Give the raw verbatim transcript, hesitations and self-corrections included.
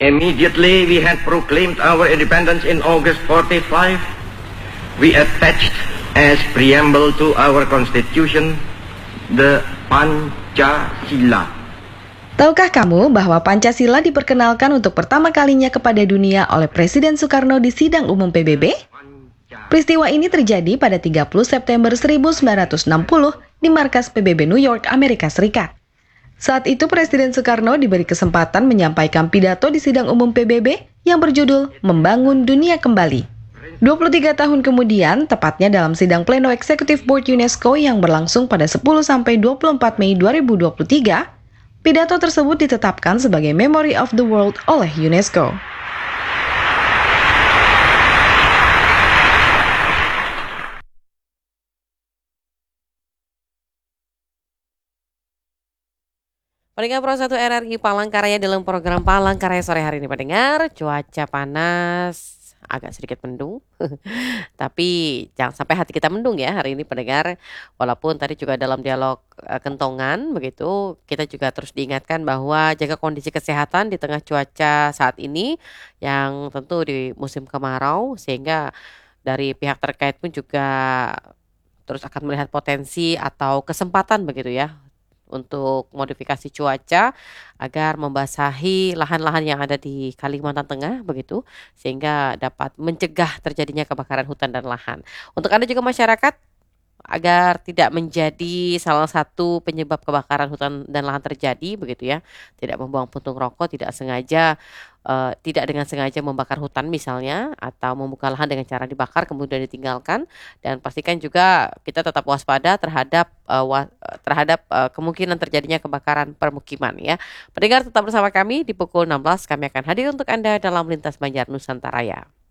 Immediately we had proclaimed our independence in August forty-five, we attached as preamble to our constitution the Pancasila. Tahukah kamu bahwa Pancasila diperkenalkan untuk pertama kalinya kepada dunia oleh Presiden Soekarno di sidang umum P B B? Peristiwa ini terjadi pada tiga puluh September seribu sembilan ratus enam puluh di markas P B B New York, Amerika Serikat. Saat itu Presiden Soekarno diberi kesempatan menyampaikan pidato di sidang umum P B B yang berjudul Membangun Dunia Kembali. dua puluh tiga tahun kemudian, tepatnya dalam sidang pleno Executive Board UNESCO yang berlangsung pada sepuluh sampai dua puluh empat Mei dua ribu dua puluh tiga, pidato tersebut ditetapkan sebagai Memory of the World oleh UNESCO. Pendengar Pro satu R R I Palangkaraya dalam program Palangkaraya sore hari ini, pendengar, cuaca panas, agak sedikit mendung. Tapi jangan sampai hati kita mendung ya hari ini, pendengar. Walaupun tadi juga dalam dialog uh, kentongan begitu, kita juga terus diingatkan bahwa jaga kondisi kesehatan di tengah cuaca saat ini yang tentu di musim kemarau, sehingga dari pihak terkait pun juga terus akan melihat potensi atau kesempatan begitu ya untuk modifikasi cuaca agar membasahi lahan-lahan yang ada di Kalimantan Tengah begitu, sehingga dapat mencegah terjadinya kebakaran hutan dan lahan. Untuk Anda juga masyarakat, agar tidak menjadi salah satu penyebab kebakaran hutan dan lahan terjadi begitu ya, tidak membuang puntung rokok, tidak sengaja uh, tidak dengan sengaja membakar hutan misalnya, atau membuka lahan dengan cara dibakar kemudian ditinggalkan, dan pastikan juga kita tetap waspada terhadap uh, wa- terhadap uh, kemungkinan terjadinya kebakaran permukiman ya. Pendengar, tetap bersama kami di pukul enam belas, kami akan hadir untuk Anda dalam Lintas Banjar Nusantara ya.